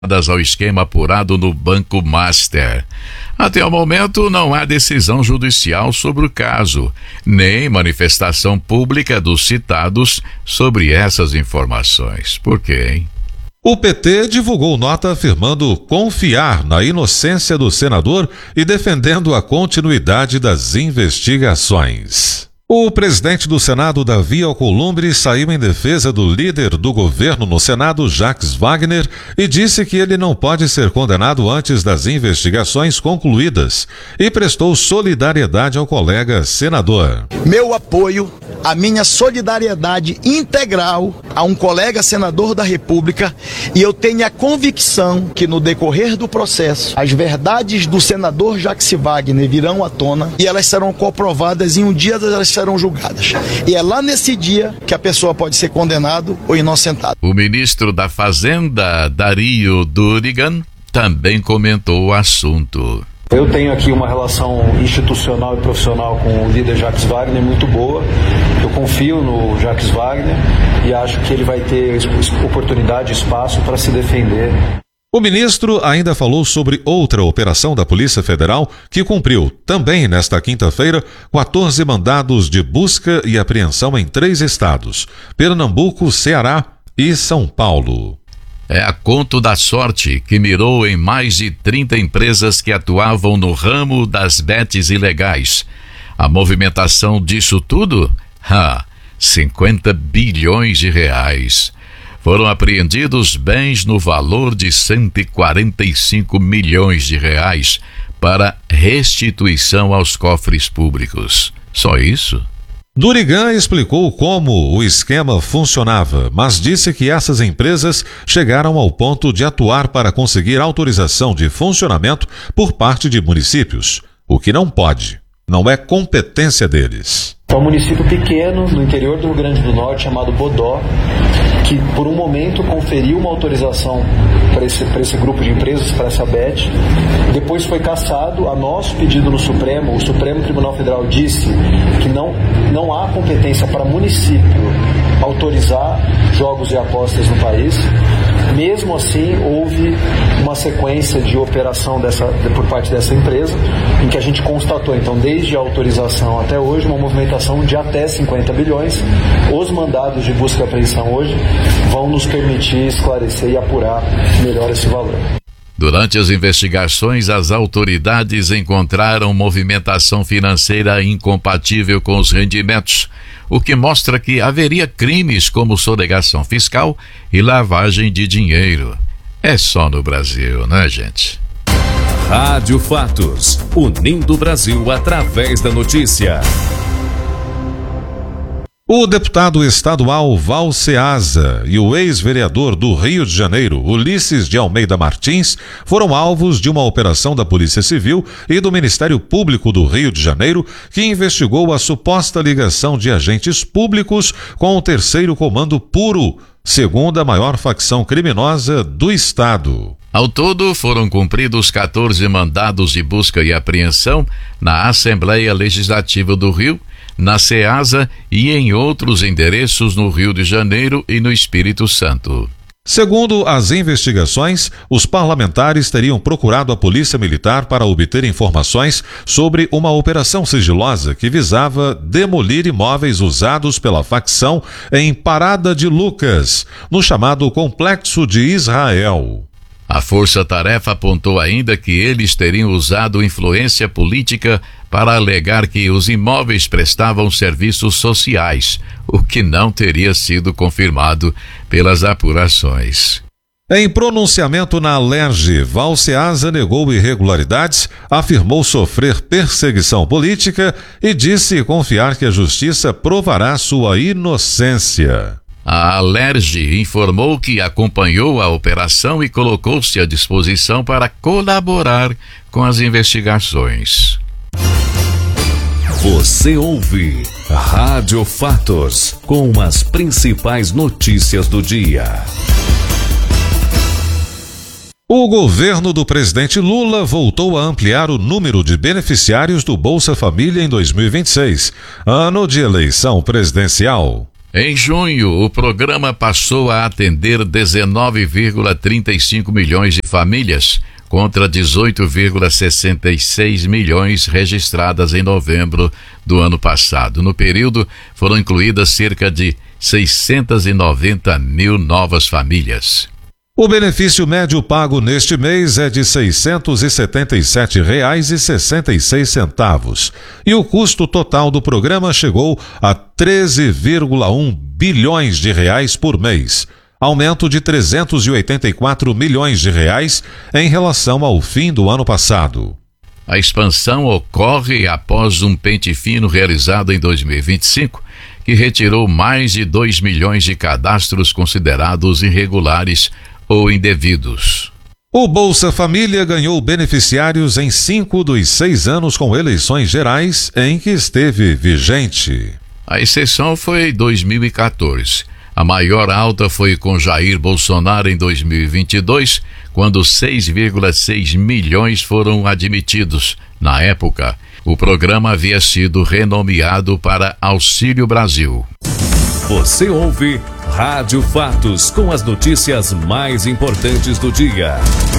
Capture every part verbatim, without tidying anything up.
ao esquema apurado no Banco Master. Até o momento, não há decisão judicial sobre o caso, nem manifestação pública dos citados sobre essas informações. Por quê, hein? O P T divulgou nota afirmando confiar na inocência do senador e defendendo a continuidade das investigações. O presidente do Senado, Davi Alcolumbre, saiu em defesa do líder do governo no Senado, Jacques Wagner, e disse que ele não pode ser condenado antes das investigações concluídas e prestou solidariedade ao colega senador. Meu apoio, a minha solidariedade integral a um colega senador da República, e eu tenho a convicção que no decorrer do processo as verdades do senador Jacques Wagner virão à tona e elas serão comprovadas e um dia elas serão julgadas. E é lá nesse dia que a pessoa pode ser condenado ou inocentado. O ministro da Fazenda, Dario Durigan, também comentou o assunto. Eu tenho aqui uma relação institucional e profissional com o líder Jacques Wagner muito boa. Eu confio no Jacques Wagner e acho que ele vai ter oportunidade e espaço para se defender. O ministro ainda falou sobre outra operação da Polícia Federal que cumpriu, também nesta quinta-feira, quatorze mandados de busca e apreensão em três estados: Pernambuco, Ceará e São Paulo. É a Conto da Sorte, que mirou em mais de trinta empresas que atuavam no ramo das betes ilegais. A movimentação disso tudo? Ah, cinquenta bilhões de reais. Foram apreendidos bens no valor de cento e quarenta e cinco milhões de reais para restituição aos cofres públicos. Só isso? Durigan explicou como o esquema funcionava, mas disse que essas empresas chegaram ao ponto de atuar para conseguir autorização de funcionamento por parte de municípios, o que não pode, não é competência deles. É um município pequeno no interior do Rio Grande do Norte chamado Bodó, que por um momento conferiu uma autorização para esse, para esse grupo de empresas, para essa B E T. Depois foi cassado a nosso pedido no Supremo. O Supremo Tribunal Federal disse que não, não há competência para município autorizar jogos e apostas no país. Mesmo assim, houve uma sequência de operação dessa, por parte dessa empresa, em que a gente constatou, então, desde a autorização até hoje, uma movimentação de até cinquenta bilhões. Os mandados de busca e apreensão hoje vão nos permitir esclarecer e apurar melhor esse valor. Durante as investigações, as autoridades encontraram movimentação financeira incompatível com os rendimentos, o que mostra que haveria crimes como sonegação fiscal e lavagem de dinheiro. É só no Brasil, né, gente? Rádio Fatos, unindo o Brasil através da notícia. O deputado estadual Val Ceasa e o ex-vereador do Rio de Janeiro, Ulisses de Almeida Martins, foram alvos de uma operação da Polícia Civil e do Ministério Público do Rio de Janeiro, que investigou a suposta ligação de agentes públicos com o Terceiro Comando Puro, segunda maior facção criminosa do estado. Ao todo, foram cumpridos quatorze mandados de busca e apreensão na Assembleia Legislativa do Rio, na Ceasa e em outros endereços no Rio de Janeiro e no Espírito Santo. Segundo as investigações, os parlamentares teriam procurado a Polícia Militar para obter informações sobre uma operação sigilosa que visava demolir imóveis usados pela facção em Parada de Lucas, no chamado Complexo de Israel. A Força-Tarefa apontou ainda que eles teriam usado influência política para alegar que os imóveis prestavam serviços sociais, o que não teria sido confirmado pelas apurações. Em pronunciamento na Alerj, Val Ceasa negou irregularidades, afirmou sofrer perseguição política e disse confiar que a justiça provará sua inocência. A Alerj informou que acompanhou a operação e colocou-se à disposição para colaborar com as investigações. Você ouve Rádio Fatos, com as principais notícias do dia. O governo do presidente Lula voltou a ampliar o número de beneficiários do Bolsa Família em dois mil e vinte e seis, ano de eleição presidencial. Em junho, o programa passou a atender dezenove vírgula trinta e cinco milhões de famílias, contra dezoito vírgula sessenta e seis milhões registradas em novembro do ano passado. No período, foram incluídas cerca de seiscentos e noventa mil novas famílias. O benefício médio pago neste mês é de seiscentos e setenta e sete reais e sessenta e seis centavos e o custo total do programa chegou a treze vírgula um bilhões de reais por mês, aumento de trezentos e oitenta e quatro milhões de reais em relação ao fim do ano passado. A expansão ocorre após um pente fino realizado em dois mil e vinte e cinco, que retirou mais de dois milhões de cadastros considerados irregulares ou indevidos. O Bolsa Família ganhou beneficiários em cinco dos seis anos com eleições gerais em que esteve vigente. A exceção foi dois mil e quatorze. A maior alta foi com Jair Bolsonaro em dois mil e vinte e dois, quando seis vírgula seis milhões foram admitidos. Na época, o programa havia sido renomeado para Auxílio Brasil. Você ouve Rádio Fatos, com as notícias mais importantes do dia.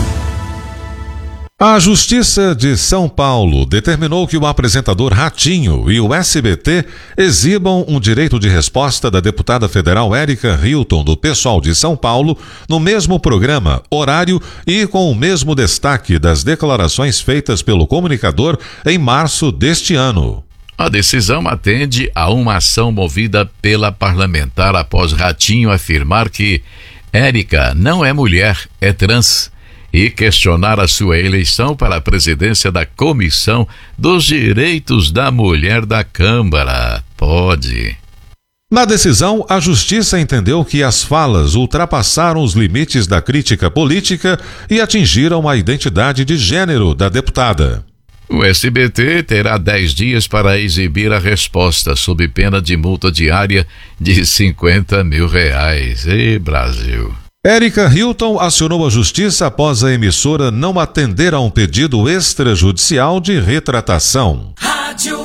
A Justiça de São Paulo determinou que o apresentador Ratinho e o S B T exibam um direito de resposta da deputada federal Érica Hilton, do PSOL de São Paulo, no mesmo programa, horário e com o mesmo destaque das declarações feitas pelo comunicador em março deste ano. A decisão atende a uma ação movida pela parlamentar após Ratinho afirmar que Érica não é mulher, é trans, e questionar a sua eleição para a presidência da Comissão dos Direitos da Mulher da Câmara. Pode. Na decisão, a Justiça entendeu que as falas ultrapassaram os limites da crítica política e atingiram a identidade de gênero da deputada. O S B T terá dez dias para exibir a resposta, sob pena de multa diária de cinquenta mil reais. E Brasil. Érica Hilton acionou a Justiça após a emissora não atender a um pedido extrajudicial de retratação. Rádio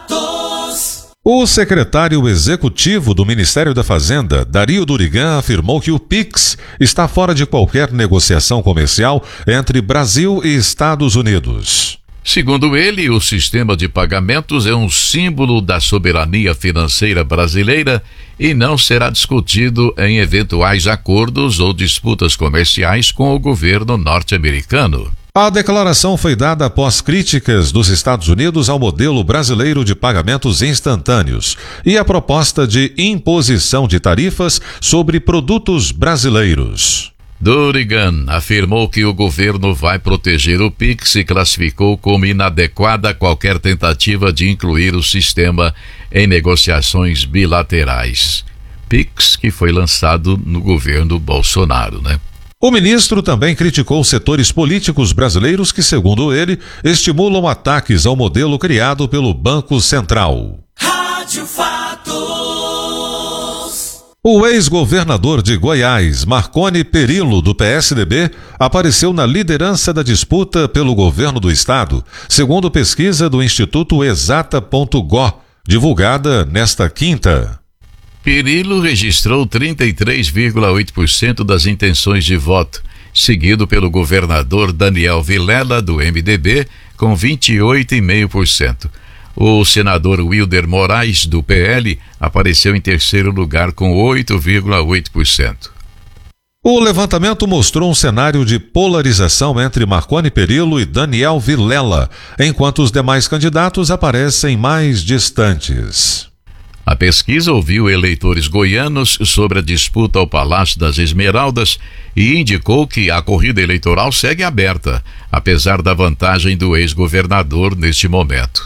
Fatos. O secretário executivo do Ministério da Fazenda, Dario Durigan, afirmou que o Pix está fora de qualquer negociação comercial entre Brasil e Estados Unidos. Segundo ele, o sistema de pagamentos é um símbolo da soberania financeira brasileira e não será discutido em eventuais acordos ou disputas comerciais com o governo norte-americano. A declaração foi dada após críticas dos Estados Unidos ao modelo brasileiro de pagamentos instantâneos e a proposta de imposição de tarifas sobre produtos brasileiros. Durigan afirmou que o governo vai proteger o Pix e classificou como inadequada qualquer tentativa de incluir o sistema em negociações bilaterais. Pix que foi lançado no governo Bolsonaro, né? O ministro também criticou setores políticos brasileiros que, segundo ele, estimulam ataques ao modelo criado pelo Banco Central. Rádio Fatos. O ex-governador de Goiás, Marconi Perillo, do P S D B, apareceu na liderança da disputa pelo governo do estado, segundo pesquisa do Instituto Exata ponto go, divulgada nesta quinta. Perillo registrou trinta e três vírgula oito por cento das intenções de voto, seguido pelo governador Daniel Vilela, do M D B, com vinte e oito vírgula cinco por cento. O senador Wilder Moraes, do P L, apareceu em terceiro lugar com oito vírgula oito por cento. O levantamento mostrou um cenário de polarização entre Marconi Perillo e Daniel Vilela, enquanto os demais candidatos aparecem mais distantes. A pesquisa ouviu eleitores goianos sobre a disputa ao Palácio das Esmeraldas e indicou que a corrida eleitoral segue aberta, apesar da vantagem do ex-governador neste momento.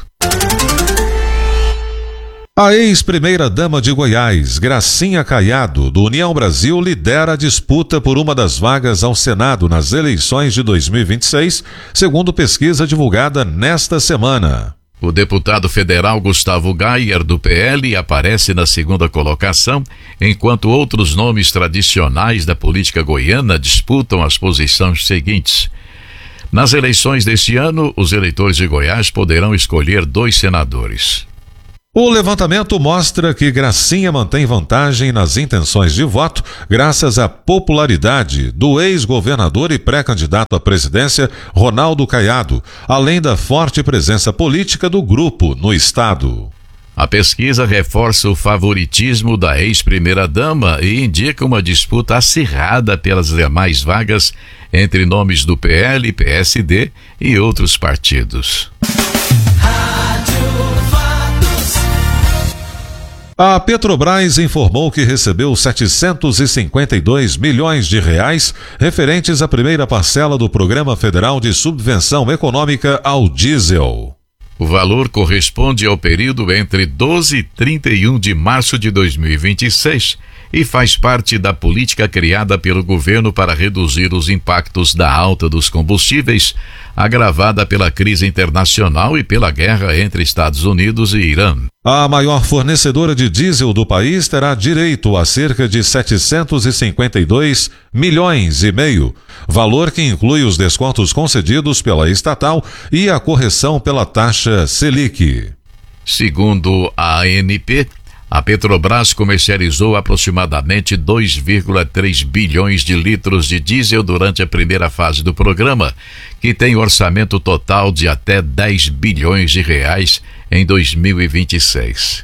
A ex-primeira-dama de Goiás, Gracinha Caiado, do União Brasil, lidera a disputa por uma das vagas ao Senado nas eleições de dois mil e vinte e seis, segundo pesquisa divulgada nesta semana. O deputado federal Gustavo Gayer, do P L, aparece na segunda colocação, enquanto outros nomes tradicionais da política goiana disputam as posições seguintes. Nas eleições deste ano, os eleitores de Goiás poderão escolher dois senadores. O levantamento mostra que Gracinha mantém vantagem nas intenções de voto graças à popularidade do ex-governador e pré-candidato à presidência Ronaldo Caiado, além da forte presença política do grupo no estado. A pesquisa reforça o favoritismo da ex-primeira-dama e indica uma disputa acirrada pelas demais vagas entre nomes do P L, P S D e outros partidos. A Petrobras informou que recebeu setecentos e cinquenta e dois milhões de reais referentes à primeira parcela do Programa Federal de Subvenção Econômica ao Diesel. O valor corresponde ao período entre doze e trinta e um de março de dois mil e vinte e seis e faz parte da política criada pelo governo para reduzir os impactos da alta dos combustíveis, agravada pela crise internacional e pela guerra entre Estados Unidos e Irã. A maior fornecedora de diesel do país terá direito a cerca de setecentos e cinquenta e dois milhões e meio, valor que inclui os descontos concedidos pela estatal e a correção pela taxa Selic. Segundo a A N P, a Petrobras comercializou aproximadamente dois vírgula três bilhões de litros de diesel durante a primeira fase do programa, que tem orçamento total de até dez bilhões de reais em dois mil e vinte e seis.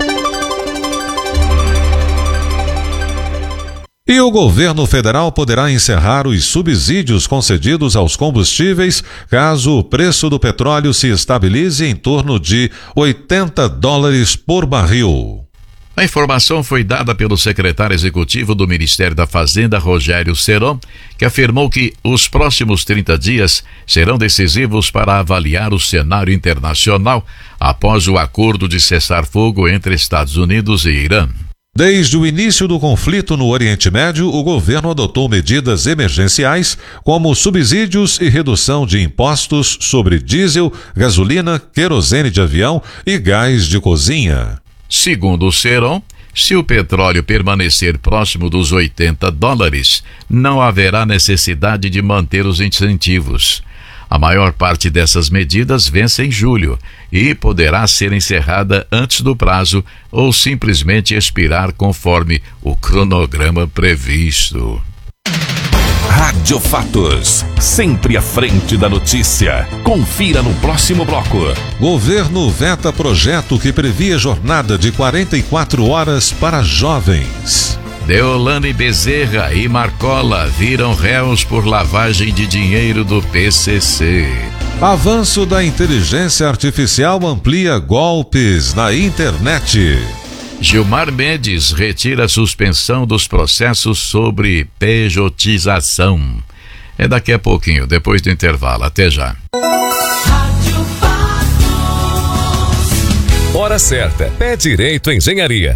E o governo federal poderá encerrar os subsídios concedidos aos combustíveis caso o preço do petróleo se estabilize em torno de oitenta dólares por barril. A informação foi dada pelo secretário executivo do Ministério da Fazenda, Rogério Seron, que afirmou que os próximos trinta dias serão decisivos para avaliar o cenário internacional após o acordo de cessar-fogo entre Estados Unidos e Irã. Desde o início do conflito no Oriente Médio, o governo adotou medidas emergenciais, como subsídios e redução de impostos sobre diesel, gasolina, querosene de avião e gás de cozinha. Segundo o Seron, se o petróleo permanecer próximo dos oitenta dólares, não haverá necessidade de manter os incentivos. A maior parte dessas medidas vence em julho e poderá ser encerrada antes do prazo ou simplesmente expirar conforme o cronograma previsto. Rádio Fatos, sempre à frente da notícia. Confira no próximo bloco. Governo veta projeto que previa jornada de quarenta e quatro horas para jovens. Deolane Bezerra e Marcola viram réus por lavagem de dinheiro do P C C. Avanço da inteligência artificial amplia golpes na internet. Gilmar Mendes retira a suspensão dos processos sobre pejotização. É daqui a pouquinho, depois do intervalo. Até já. Hora certa. Pé Direito Engenharia.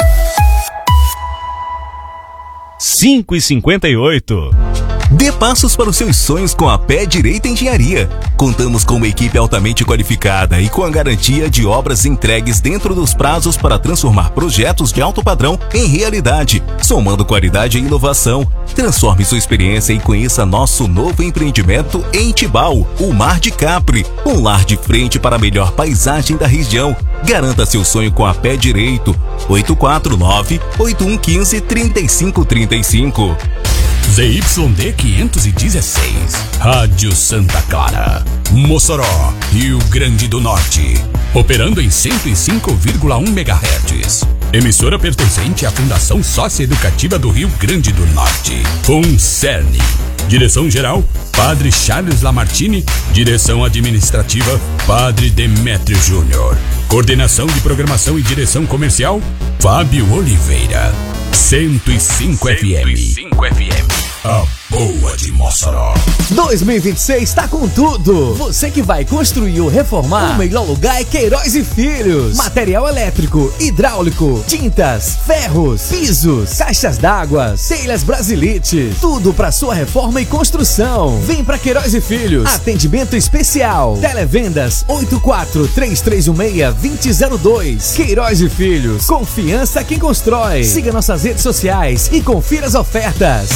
cinco e cinquenta e oito. Dê passos para os seus sonhos com a Pé Direito Engenharia. Contamos com uma equipe altamente qualificada e com a garantia de obras entregues dentro dos prazos para transformar projetos de alto padrão em realidade, somando qualidade e inovação. Transforme sua experiência e conheça nosso novo empreendimento em Tibau, o Mar de Capri, um lar de frente para a melhor paisagem da região. Garanta seu sonho com a Pé Direito. oito quatro nove, oito um um cinco, três cinco três cinco. Z Y D quinhentos e dezesseis, Rádio Santa Clara, Mossoró, Rio Grande do Norte, operando em cento e cinco vírgula um megahertz. Emissora pertencente à Fundação Socioeducativa do Rio Grande do Norte, FUNCERN. Direção-geral, Padre Charles Lamartine. Direção administrativa, Padre Demétrio Júnior. Coordenação de programação e direção comercial, Fábio Oliveira. cento e cinco F M. cento e cinco F M. A boa de Mossoró. dois mil e vinte e seis tá com tudo. Você que vai construir ou reformar, o melhor lugar é Queiroz e Filhos. Material elétrico, hidráulico, tintas, ferros, pisos, caixas d'água, telhas Brasilite. Tudo para sua reforma e construção. Vem pra Queiroz e Filhos. Atendimento especial. Televendas oito quatro três três um seis, dois zero zero dois. Queiroz e Filhos. Confiança quem constrói. Siga nossas redes sociais e confira as ofertas.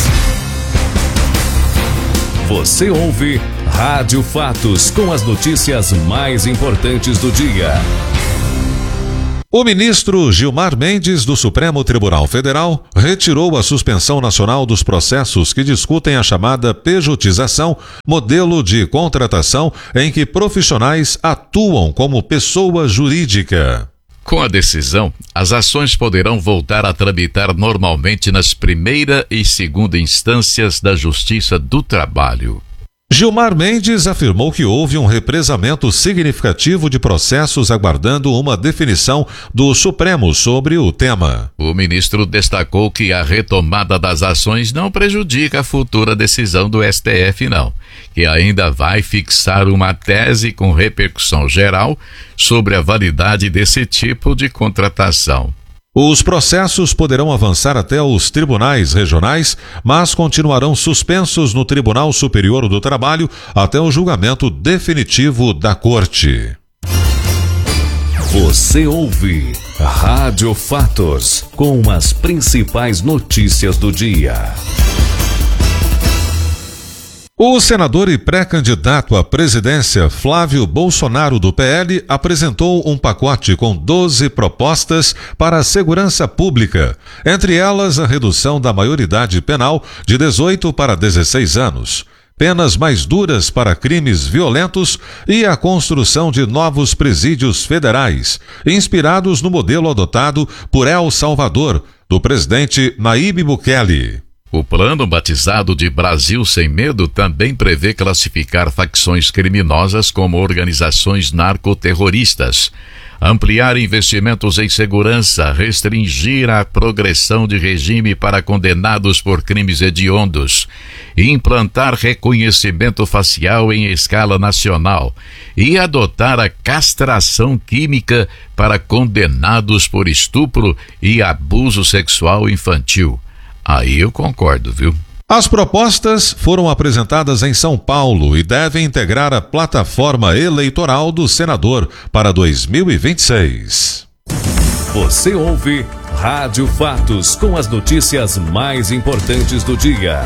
Você ouve Rádio Fatos com as notícias mais importantes do dia. O ministro Gilmar Mendes, do Supremo Tribunal Federal, retirou a suspensão nacional dos processos que discutem a chamada pejotização, modelo de contratação em que profissionais atuam como pessoa jurídica. Com a decisão, as ações poderão voltar a tramitar normalmente nas primeira e segunda instâncias da Justiça do Trabalho. Gilmar Mendes afirmou que houve um represamento significativo de processos aguardando uma definição do Supremo sobre o tema. O ministro destacou que a retomada das ações não prejudica a futura decisão do S T F, não, que ainda vai fixar uma tese com repercussão geral sobre a validade desse tipo de contratação. Os processos poderão avançar até os tribunais regionais, mas continuarão suspensos no Tribunal Superior do Trabalho até o julgamento definitivo da Corte. Você ouve Rádio Fatos, com as principais notícias do dia. O senador e pré-candidato à presidência Flávio Bolsonaro, do P L, apresentou um pacote com doze propostas para a segurança pública, entre elas a redução da maioridade penal de dezoito para dezesseis anos, penas mais duras para crimes violentos e a construção de novos presídios federais, inspirados no modelo adotado por El Salvador, do presidente Nayib Bukele. O plano, batizado de Brasil Sem Medo, também prevê classificar facções criminosas como organizações narcoterroristas, ampliar investimentos em segurança, restringir a progressão de regime para condenados por crimes hediondos, implantar reconhecimento facial em escala nacional e adotar a castração química para condenados por estupro e abuso sexual infantil. Aí eu concordo, viu? As propostas foram apresentadas em São Paulo e devem integrar a plataforma eleitoral do senador para dois mil e vinte e seis. Você ouve Rádio Fatos, com as notícias mais importantes do dia.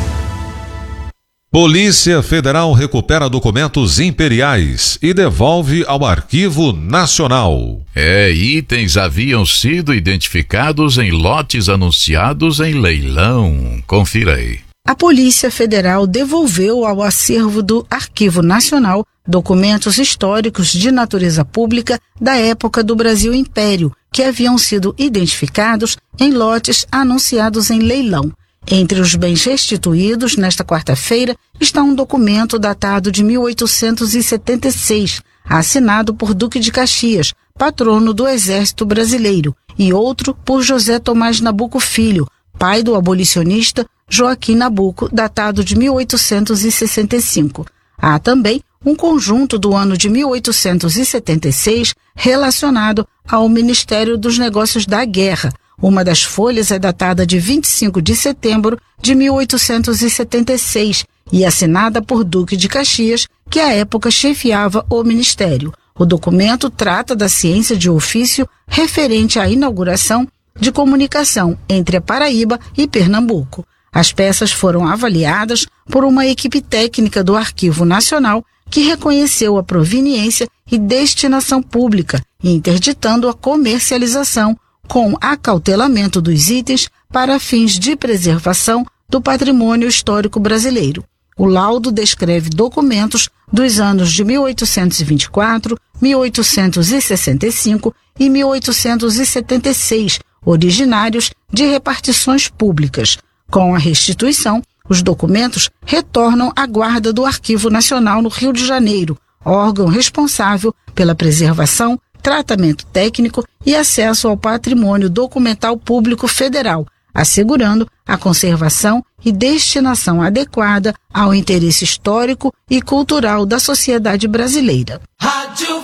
Polícia Federal recupera documentos imperiais e devolve ao Arquivo Nacional. É, itens haviam sido identificados em lotes anunciados em leilão. Confira aí. A Polícia Federal devolveu ao acervo do Arquivo Nacional documentos históricos de natureza pública da época do Brasil Império, que haviam sido identificados em lotes anunciados em leilão. Entre os bens restituídos nesta quarta-feira está um documento datado de mil oitocentos e setenta e seis, assinado por Duque de Caxias, patrono do Exército Brasileiro, e outro por José Tomás Nabuco Filho, pai do abolicionista Joaquim Nabuco, datado de mil oitocentos e sessenta e cinco. Há também um conjunto do ano de mil oitocentos e setenta e seis relacionado ao Ministério dos Negócios da Guerra. Uma das folhas é datada de vinte e cinco de setembro de mil oitocentos e setenta e seis e assinada por Duque de Caxias, que à época chefiava o ministério. O documento trata da ciência de ofício referente à inauguração de comunicação entre a Paraíba e Pernambuco. As peças foram avaliadas por uma equipe técnica do Arquivo Nacional que reconheceu a proveniência e destinação pública, interditando a comercialização com acautelamento dos itens para fins de preservação do patrimônio histórico brasileiro. O laudo descreve documentos dos anos de mil oitocentos e vinte e quatro, mil oitocentos e sessenta e cinco e mil oitocentos e setenta e seis, originários de repartições públicas. Com a restituição, os documentos retornam à guarda do Arquivo Nacional no Rio de Janeiro, órgão responsável pela preservação, tratamento técnico e acesso ao patrimônio documental público federal, assegurando a conservação e destinação adequada ao interesse histórico e cultural da sociedade brasileira. Rádio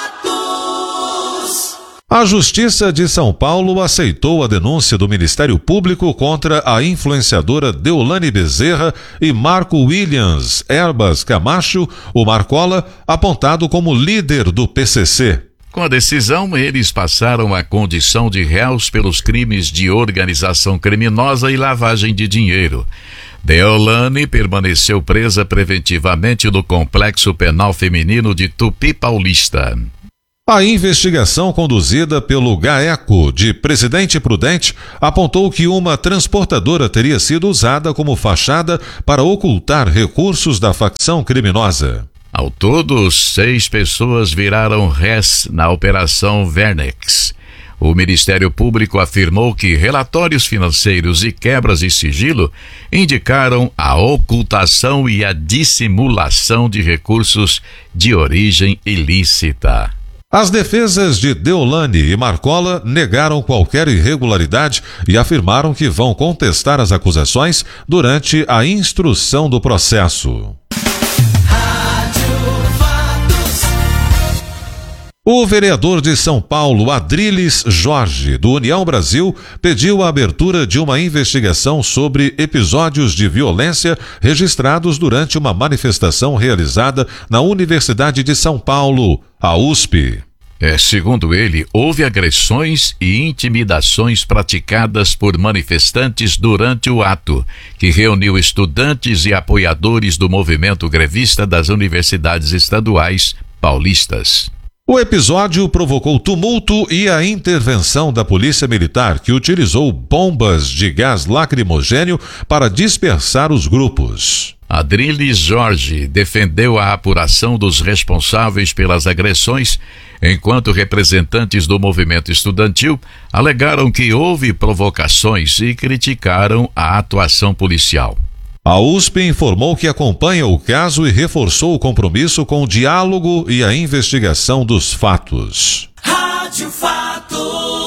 Fatos. A Justiça de São Paulo aceitou a denúncia do Ministério Público contra a influenciadora Deolane Bezerra e Marco Williams Herbas Camacho, o Marcola, apontado como líder do P C C. Com a decisão, eles passaram a condição de réus pelos crimes de organização criminosa e lavagem de dinheiro. Deolane permaneceu presa preventivamente no Complexo Penal Feminino de Tupi Paulista. A investigação conduzida pelo GAECO de Presidente Prudente apontou que uma transportadora teria sido usada como fachada para ocultar recursos da facção criminosa. Ao todo, seis pessoas viraram réis na Operação Vernex. O Ministério Público afirmou que relatórios financeiros e quebras de sigilo indicaram a ocultação e a dissimulação de recursos de origem ilícita. As defesas de Deolane e Marcola negaram qualquer irregularidade e afirmaram que vão contestar as acusações durante a instrução do processo. O vereador de São Paulo, Adriles Jorge, do União Brasil, pediu a abertura de uma investigação sobre episódios de violência registrados durante uma manifestação realizada na Universidade de São Paulo, a U S P. É, segundo ele, houve agressões e intimidações praticadas por manifestantes durante o ato, que reuniu estudantes e apoiadores do movimento grevista das universidades estaduais paulistas. O episódio provocou tumulto e a intervenção da Polícia Militar, que utilizou bombas de gás lacrimogênio para dispersar os grupos. Adriles Jorge defendeu a apuração dos responsáveis pelas agressões, enquanto representantes do movimento estudantil alegaram que houve provocações e criticaram a atuação policial. A U S P informou que acompanha o caso e reforçou o compromisso com o diálogo e a investigação dos fatos. Rádio Fatos.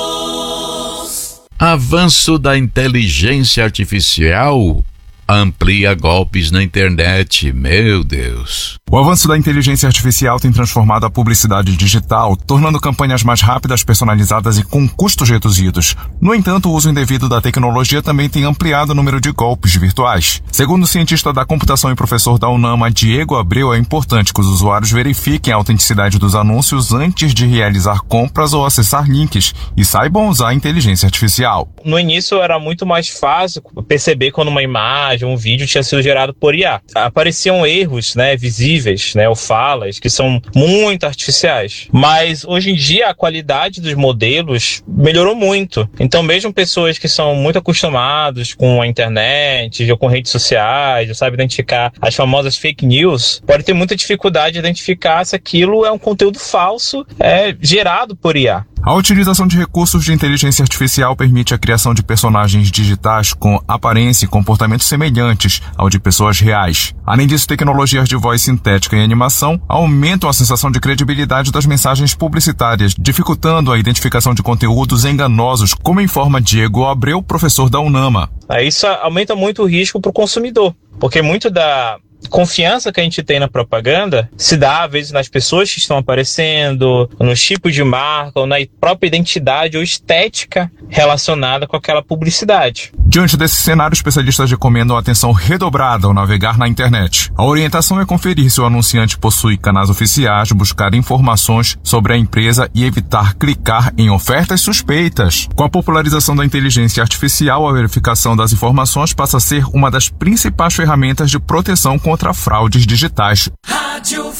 Avanço da inteligência artificial amplia golpes na internet. Meu Deus. O avanço da inteligência artificial tem transformado a publicidade digital, tornando campanhas mais rápidas, personalizadas e com custos reduzidos. No entanto, o uso indevido da tecnologia também tem ampliado o número de golpes virtuais. Segundo o cientista da computação e professor da UNAMA, Diego Abreu, é importante que os usuários verifiquem a autenticidade dos anúncios antes de realizar compras ou acessar links e saibam usar a inteligência artificial. No início era muito mais fácil perceber quando uma imagem, um vídeo tinha sido gerado por I A. Apareciam erros, né, visíveis, né, ou falas que são muito artificiais. Mas hoje em dia a qualidade dos modelos melhorou muito. Então mesmo pessoas que são muito acostumadas com a internet, ou com redes sociais, já sabem identificar as famosas fake news, podem ter muita dificuldade de identificar se aquilo é um conteúdo falso, é gerado por I A. A utilização de recursos de inteligência artificial permite a criação de personagens digitais com aparência e comportamentos semelhantes ao de pessoas reais. Além disso, tecnologias de voz sintética e animação aumentam a sensação de credibilidade das mensagens publicitárias, dificultando a identificação de conteúdos enganosos, como informa Diego Abreu, professor da UNAMA. Isso aumenta muito o risco para o consumidor, porque muito da confiança que a gente tem na propaganda se dá, às vezes, nas pessoas que estão aparecendo, nos tipos de marca, ou na própria identidade ou estética relacionada com aquela publicidade. Diante desse cenário, especialistas recomendam atenção redobrada ao navegar na internet. A orientação é conferir se o anunciante possui canais oficiais, buscar informações sobre a empresa e evitar clicar em ofertas suspeitas. Com a popularização da inteligência artificial, a verificação das informações passa a ser uma das principais ferramentas de proteção contra fraudes digitais. Rádio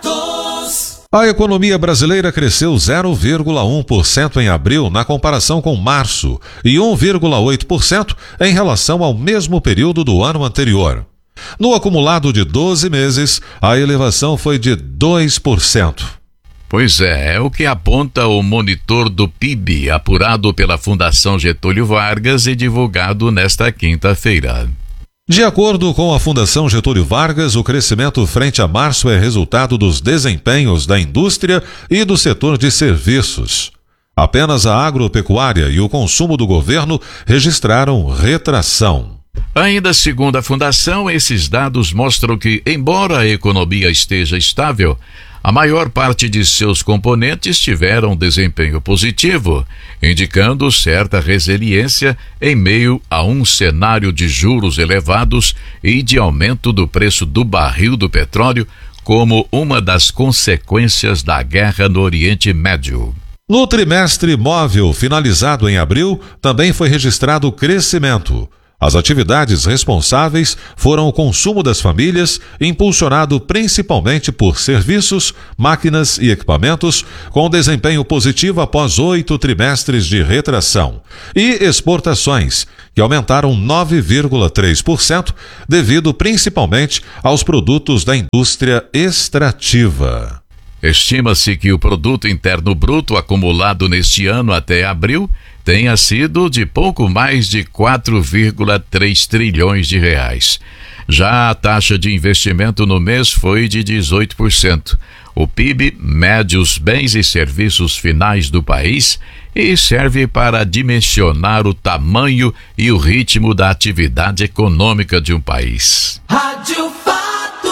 Fatos. A economia brasileira cresceu zero vírgula um por cento em abril na comparação com março e um vírgula oito por cento em relação ao mesmo período do ano anterior. No acumulado de doze meses, a elevação foi de dois por cento. Pois é, é o que aponta o monitor do P I B, apurado pela Fundação Getúlio Vargas e divulgado nesta quinta-feira. De acordo com a Fundação Getúlio Vargas, o crescimento frente a março é resultado dos desempenhos da indústria e do setor de serviços. Apenas a agropecuária e o consumo do governo registraram retração. Ainda segundo a Fundação, esses dados mostram que, embora a economia esteja estável, a maior parte de seus componentes tiveram desempenho positivo, indicando certa resiliência em meio a um cenário de juros elevados e de aumento do preço do barril do petróleo como uma das consequências da guerra no Oriente Médio. No trimestre móvel finalizado em abril, também foi registrado crescimento. As atividades responsáveis foram o consumo das famílias, impulsionado principalmente por serviços, máquinas e equipamentos, com desempenho positivo após oito trimestres de retração, e exportações, que aumentaram nove vírgula três por cento, devido principalmente aos produtos da indústria extrativa. Estima-se que o Produto Interno Bruto acumulado neste ano até abril tenha sido de pouco mais de quatro vírgula três trilhões de reais. Já a taxa de investimento no mês foi de dezoito por cento. O P I B mede os bens e serviços finais do país e serve para dimensionar o tamanho e o ritmo da atividade econômica de um país. Rádio Fatos.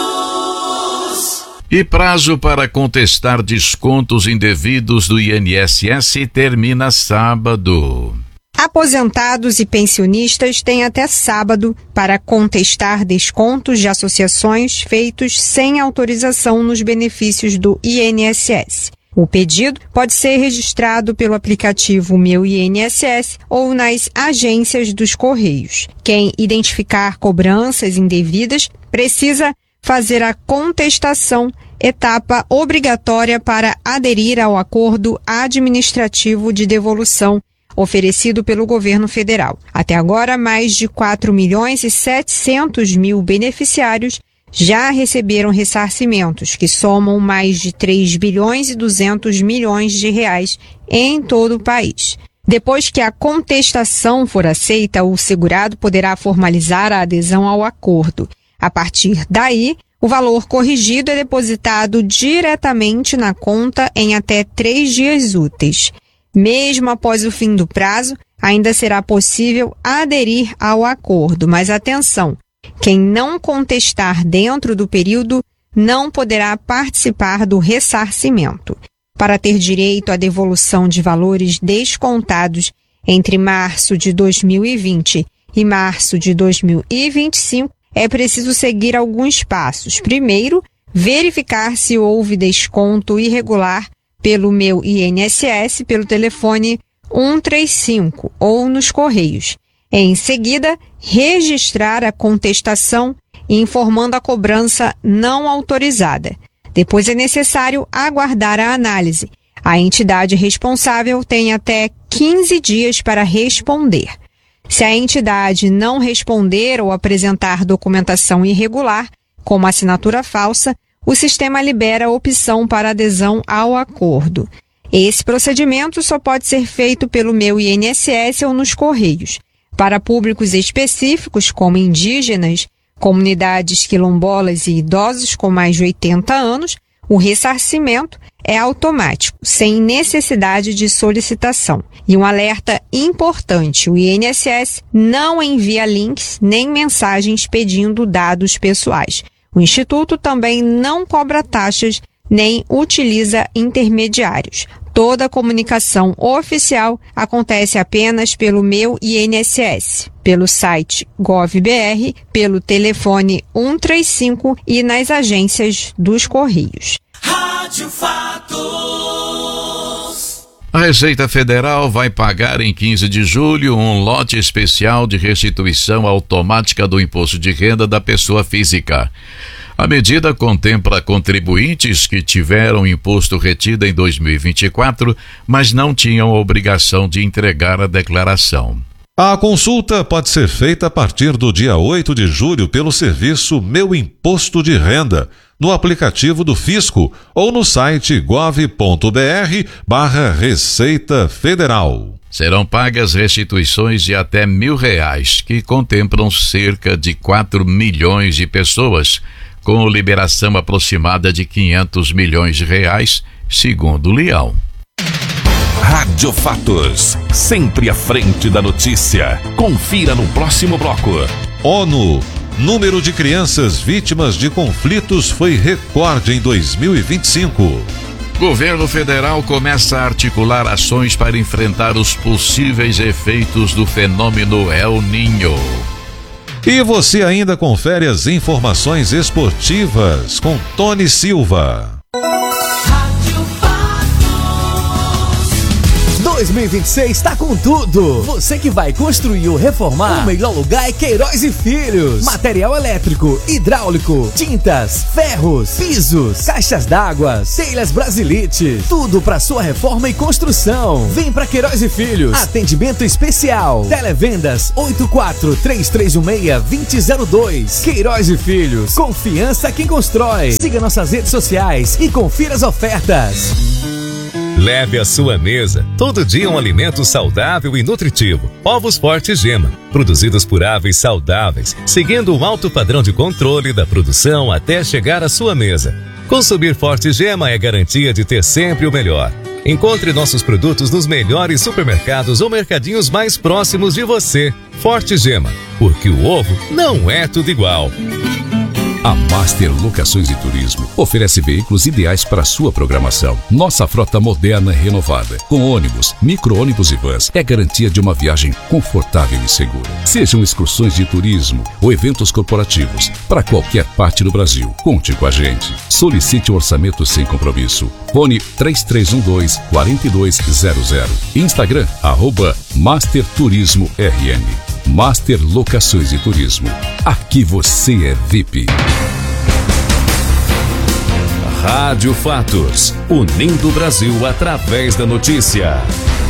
E prazo para contestar descontos indevidos do I N S S termina sábado. Aposentados e pensionistas têm até sábado para contestar descontos de associações feitos sem autorização nos benefícios do I N S S. O pedido pode ser registrado pelo aplicativo Meu I N S S ou nas agências dos Correios. Quem identificar cobranças indevidas precisa fazer a contestação, etapa obrigatória para aderir ao acordo administrativo de devolução oferecido pelo governo federal. Até agora, mais de quatro milhões e setecentos mil beneficiários já receberam ressarcimentos, que somam mais de três bilhões e duzentos milhões de reais em todo o país. Depois que a contestação for aceita, o segurado poderá formalizar a adesão ao acordo. A partir daí, o valor corrigido é depositado diretamente na conta em até três dias úteis. Mesmo após o fim do prazo, ainda será possível aderir ao acordo, mas atenção, quem não contestar dentro do período não poderá participar do ressarcimento. Para ter direito à devolução de valores descontados entre março de dois mil e vinte e março de dois mil e vinte e cinco, é preciso seguir alguns passos. Primeiro, verificar se houve desconto irregular pelo Meu I N S S pelo telefone um três cinco ou nos Correios. Em seguida, registrar a contestação informando a cobrança não autorizada. Depois é necessário aguardar a análise. A entidade responsável tem até quinze dias para responder. Se a entidade não responder ou apresentar documentação irregular, como assinatura falsa, o sistema libera a opção para adesão ao acordo. Esse procedimento só pode ser feito pelo Meu I N S S ou nos Correios. Para públicos específicos, como indígenas, comunidades quilombolas e idosos com mais de oitenta anos, o ressarcimento é automático, sem necessidade de solicitação. E um alerta importante, o I N S S não envia links nem mensagens pedindo dados pessoais. O Instituto também não cobra taxas nem utiliza intermediários. Toda a comunicação oficial acontece apenas pelo Meu I N S S, pelo site GovBR, pelo telefone um três cinco e nas agências dos Correios. Rádio Fatos. A Receita Federal vai pagar em quinze de julho um lote especial de restituição automática do imposto de renda da pessoa física. A medida contempla contribuintes que tiveram imposto retido em dois mil e vinte e quatro, mas não tinham obrigação de entregar a declaração. A consulta pode ser feita a partir do dia oito de julho pelo serviço Meu Imposto de Renda, no aplicativo do Fisco ou no site gov ponto br barra Receita Federal. Serão pagas restituições de até mil reais, que contemplam cerca de quatro milhões de pessoas, com liberação aproximada de quinhentos milhões de reais, segundo o Leão. Rádio Fatos, sempre à frente da notícia. Confira no próximo bloco. ONU. Número de crianças vítimas de conflitos foi recorde em dois mil e vinte e cinco. Governo federal começa a articular ações para enfrentar os possíveis efeitos do fenômeno El Niño. E você ainda confere as informações esportivas com Tony Silva. dois mil e vinte e seis tá com tudo. Você que vai construir ou reformar, o melhor lugar é Queiroz e Filhos. Material elétrico, hidráulico, tintas, ferros, pisos, caixas d'água, telhas Brasilite. Tudo para sua reforma e construção. Vem pra Queiroz e Filhos. Atendimento especial. Televendas oito quatro três três um seis dois zero zero dois. Queiroz e Filhos. Confiança quem constrói. Siga nossas redes sociais e confira as ofertas. Leve à sua mesa todo dia um alimento saudável e nutritivo. Ovos Forte Gema, produzidos por aves saudáveis, seguindo um alto padrão de controle da produção até chegar à sua mesa. Consumir Forte Gema é garantia de ter sempre o melhor. Encontre nossos produtos nos melhores supermercados ou mercadinhos mais próximos de você. Forte Gema, porque o ovo não é tudo igual. A Master Locações e Turismo oferece veículos ideais para sua programação. Nossa frota moderna e renovada, com ônibus, micro-ônibus e vans, é garantia de uma viagem confortável e segura. Sejam excursões de turismo ou eventos corporativos para qualquer parte do Brasil. Conte com a gente. Solicite um orçamento sem compromisso. Fone três três um dois, quatro dois zero zero. Instagram, arroba Master Turismo R N. Master Locações e Turismo. Aqui você é V I P. Rádio Fatos, unindo o Brasil através da notícia.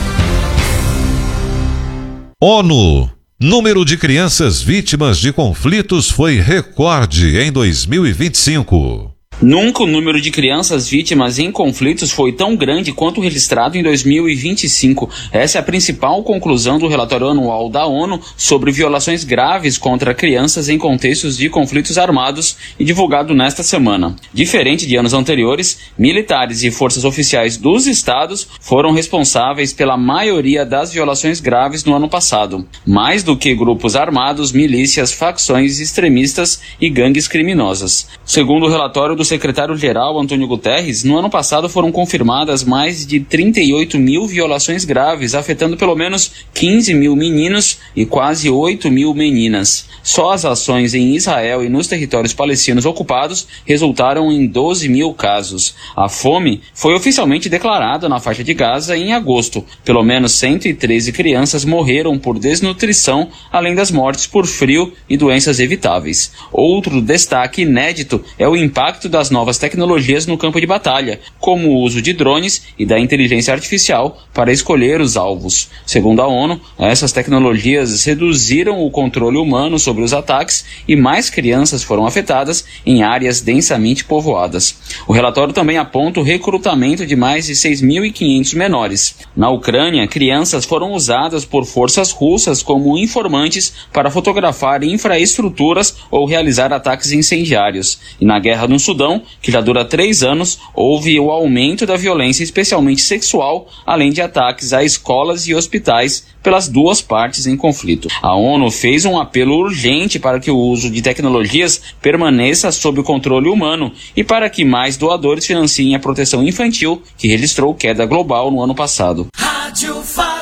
ONU. Número de crianças vítimas de conflitos foi recorde em dois mil e vinte e cinco. Nunca o número de crianças vítimas em conflitos foi tão grande quanto registrado em dois mil e vinte e cinco. Essa é a principal conclusão do relatório anual da ONU sobre violações graves contra crianças em contextos de conflitos armados e divulgado nesta semana. Diferente de anos anteriores, militares e forças oficiais dos estados foram responsáveis pela maioria das violações graves no ano passado, mais do que grupos armados, milícias, facções extremistas e gangues criminosas. Segundo o relatório do secretário-geral Antônio Guterres, no ano passado foram confirmadas mais de trinta e oito mil violações graves, afetando pelo menos quinze mil meninos e quase oito mil meninas. Só as ações em Israel e nos territórios palestinos ocupados resultaram em doze mil casos. A fome foi oficialmente declarada na faixa de Gaza em agosto. Pelo menos cento e treze crianças morreram por desnutrição, além das mortes por frio e doenças evitáveis. Outro destaque inédito é o impacto das novas tecnologias no campo de batalha, como o uso de drones e da inteligência artificial para escolher os alvos. Segundo a ONU, essas tecnologias reduziram o controle humano sobre os ataques e mais crianças foram afetadas em áreas densamente povoadas. O relatório também aponta o recrutamento de mais de seis mil e quinhentos menores. Na Ucrânia, crianças foram usadas por forças russas como informantes para fotografar infraestruturas ou realizar ataques incendiários. E na guerra no Sudão, que já dura três anos, houve o aumento da violência, especialmente sexual, além de ataques a escolas e hospitais pelas duas partes em conflito. A ONU fez um apelo urgente para que o uso de tecnologias permaneça sob o controle humano e para que mais doadores financiem a proteção infantil, que registrou queda global no ano passado. Rádio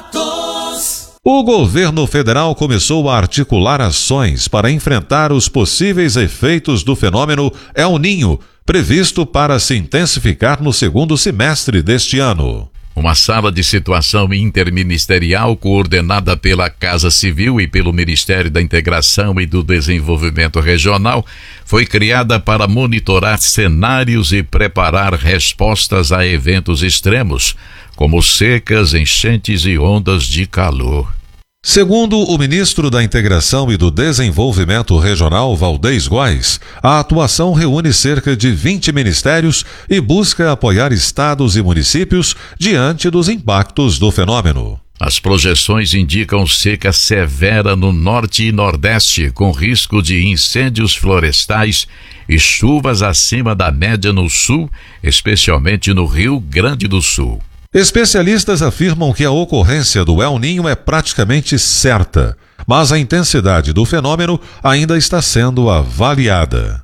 Fatos. O governo federal começou a articular ações para enfrentar os possíveis efeitos do fenômeno El Niño, previsto para se intensificar no segundo semestre deste ano. Uma sala de situação interministerial coordenada pela Casa Civil e pelo Ministério da Integração e do Desenvolvimento Regional foi criada para monitorar cenários e preparar respostas a eventos extremos, como secas, enchentes e ondas de calor. Segundo o ministro da Integração e do Desenvolvimento Regional, Valdez Góes, a atuação reúne cerca de vinte ministérios e busca apoiar estados e municípios diante dos impactos do fenômeno. As projeções indicam seca severa no norte e nordeste, com risco de incêndios florestais e chuvas acima da média no sul, especialmente no Rio Grande do Sul. Especialistas afirmam que a ocorrência do El Niño é praticamente certa, mas a intensidade do fenômeno ainda está sendo avaliada.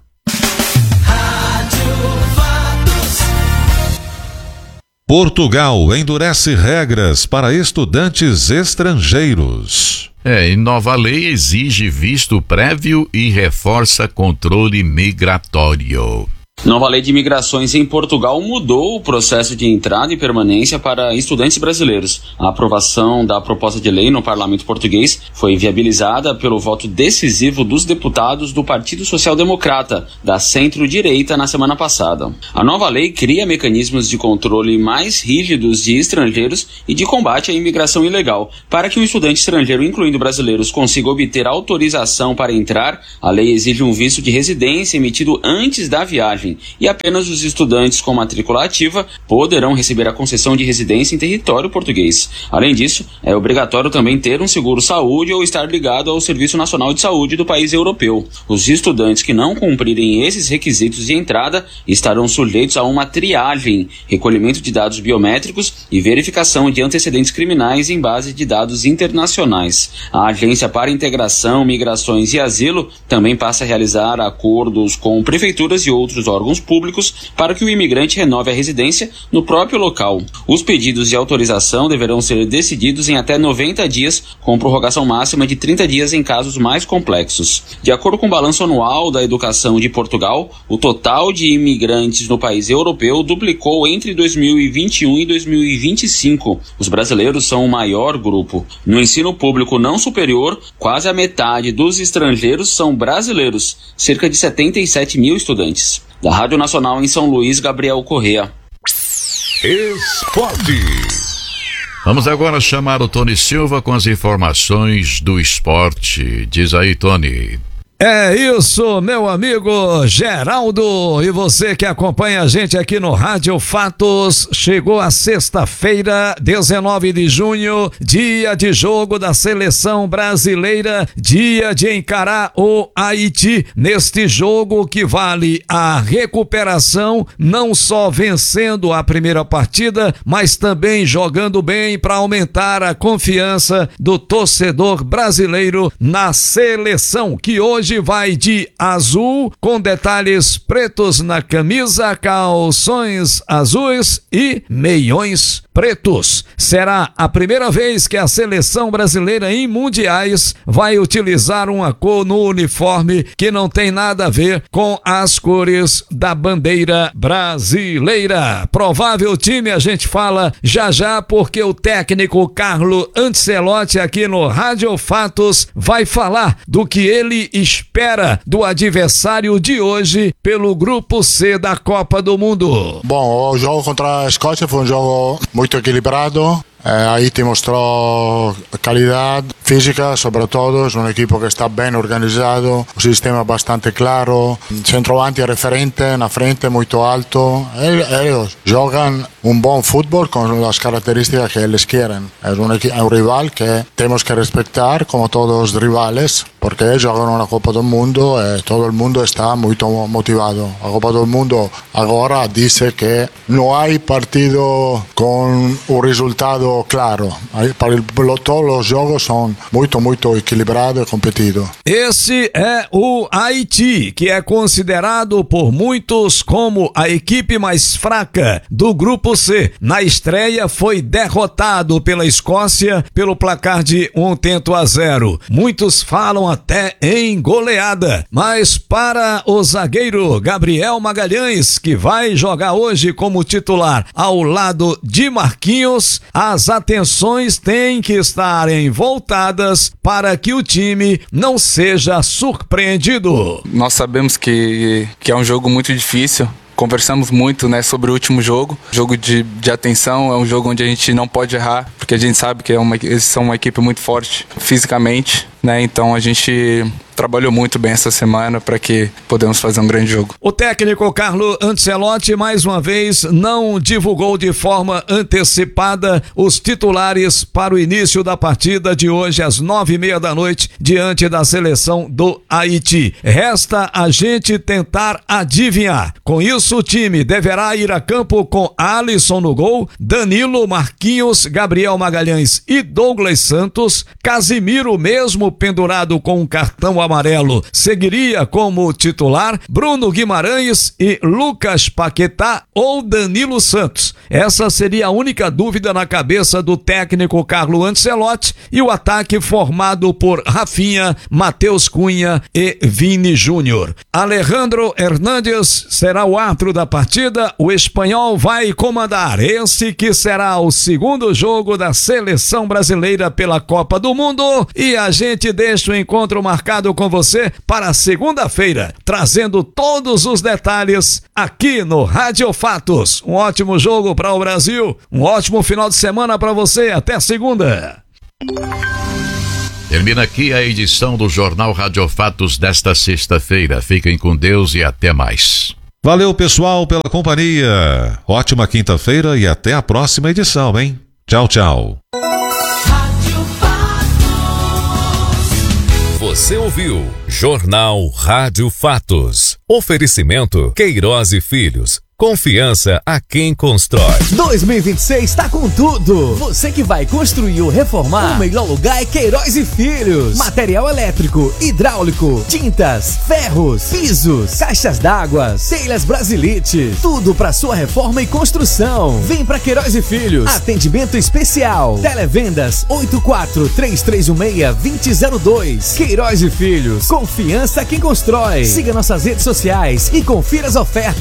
Portugal endurece regras para estudantes estrangeiros. É, e nova lei exige visto prévio e reforça controle migratório. Nova lei de imigrações em Portugal mudou o processo de entrada e permanência para estudantes brasileiros. A aprovação da proposta de lei no parlamento português foi viabilizada pelo voto decisivo dos deputados do Partido Social Democrata, da centro-direita, na semana passada. A nova lei cria mecanismos de controle mais rígidos de estrangeiros e de combate à imigração ilegal. Para que um estudante estrangeiro, incluindo brasileiros, consiga obter autorização para entrar, a lei exige um visto de residência emitido antes da viagem. E apenas os estudantes com matrícula ativa poderão receber a concessão de residência em território português. Além disso, é obrigatório também ter um seguro-saúde ou estar ligado ao Serviço Nacional de Saúde do país europeu. Os estudantes que não cumprirem esses requisitos de entrada estarão sujeitos a uma triagem, recolhimento de dados biométricos e verificação de antecedentes criminais em base de dados internacionais. A Agência para Integração, Migrações e Asilo também passa a realizar acordos com prefeituras e outros órgãos públicos para que o imigrante renove a residência no próprio local. Os pedidos de autorização deverão ser decididos em até noventa dias, com prorrogação máxima de trinta dias em casos mais complexos. De acordo com o balanço anual da educação de Portugal, o total de imigrantes no país europeu duplicou entre dois mil e vinte e um e dois mil e vinte e cinco. Os brasileiros são o maior grupo. No ensino público não superior, quase a metade dos estrangeiros são brasileiros, cerca de setenta e sete mil estudantes. Da Rádio Nacional em São Luís, Gabriel Correa. Esporte. Vamos agora chamar o Tony Silva com as informações do esporte. Diz aí, Tony. É isso, meu amigo Geraldo, e você que acompanha a gente aqui no Rádio Fatos. Chegou a sexta-feira, dezenove de junho, dia de jogo da seleção brasileira, dia de encarar o Haiti, neste jogo que vale a recuperação, não só vencendo a primeira partida, mas também jogando bem para aumentar a confiança do torcedor brasileiro na seleção, que hoje vai de azul, com detalhes pretos na camisa, calções azuis e meiões pretos. Será a primeira vez que a seleção brasileira em mundiais vai utilizar uma cor no uniforme que não tem nada a ver com as cores da bandeira brasileira. Provável time a gente fala já já, porque o técnico Carlo Ancelotti aqui no Rádio Fatos vai falar do que ele espera do adversário de hoje pelo grupo C da Copa do Mundo. Bom, o jogo contra a Escócia foi um jogo muito equilibrado. Eh, Haiti mostrou qualidade física, sobretudo, é um equipo que está bem organizado, o sistema bastante claro, centroavante referente na frente, muito alto. Eles jogam um bom futebol com as características que eles querem. É um, é um rival que temos que respeitar, como todos os rivais, porque jogam na Copa do Mundo e todo o mundo está muito motivado. A Copa do Mundo agora diz que não há partido com o resultado claro. Para todos os jogos são muito, muito equilibrados e competidos. Esse é o Haiti, que é considerado por muitos como a equipe mais fraca do grupo C. Na estreia foi derrotado pela Escócia pelo placar de um tento a zero. Muitos falam até em goleada, mas para o zagueiro Gabriel Magalhães, que vai jogar hoje como titular ao lado de Marquinhos, as atenções têm que estarem voltadas para que o time não seja surpreendido. Nós sabemos que, que é um jogo muito difícil. Conversamos muito, né, sobre o último jogo. Jogo de, de atenção, é um jogo onde a gente não pode errar, porque a gente sabe que é uma, eles são uma equipe muito forte fisicamente, né? Então a gente trabalhou muito bem essa semana para que podemos fazer um grande jogo. O técnico Carlo Ancelotti, mais uma vez, não divulgou de forma antecipada os titulares para o início da partida de hoje às nove e meia da noite diante da seleção do Haiti. Resta a gente tentar adivinhar. Com isso, o time deverá ir a campo com Alisson no gol, Danilo, Marquinhos, Gabriel Magalhães e Douglas Santos, Casimiro mesmo mesmo pendurado com um cartão amarelo, seguiria como titular Bruno Guimarães e Lucas Paquetá ou Danilo Santos? Essa seria a única dúvida na cabeça do técnico Carlo Ancelotti, e o ataque formado por Rafinha, Matheus Cunha e Vini Júnior. Alejandro Hernandes será o árbitro da partida, o espanhol vai comandar esse que será o segundo jogo da seleção brasileira pela Copa do Mundo, e a gente deixa o encontro marcado com você para segunda-feira, trazendo todos os detalhes aqui no Rádio Fatos. Um ótimo jogo para o Brasil, um ótimo final de semana para você, até segunda. Termina aqui a edição do Jornal Rádio Fatos desta sexta-feira. Fiquem com Deus e até mais. Valeu, pessoal, pela companhia. Ótima quinta-feira e até a próxima edição, hein? Tchau, tchau. Você ouviu Jornal Rádio Fatos. Oferecimento Queiroz e Filhos. Confiança a quem constrói. dois mil e vinte e seis tá com tudo. Você que vai construir ou reformar, o melhor lugar é Queiroz e Filhos. Material elétrico, hidráulico, tintas, ferros, pisos, caixas d'água, telhas Brasilite. Tudo para sua reforma e construção. Vem pra Queiroz e Filhos. Atendimento especial. Televendas oito quatro três três um seis dois zero zero dois. Queiroz e Filhos. Confiança a quem constrói. Siga nossas redes sociais e confira as ofertas.